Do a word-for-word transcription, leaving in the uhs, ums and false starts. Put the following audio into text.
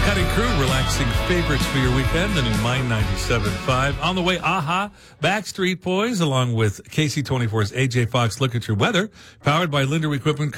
Cutting Crew, relaxing favorites for your weekend and in Mind ninety-seven point five. On the way, AHA, Backstreet Boys, along with K C twenty-four's A J Fox. Look at your weather, powered by Linder Equipment.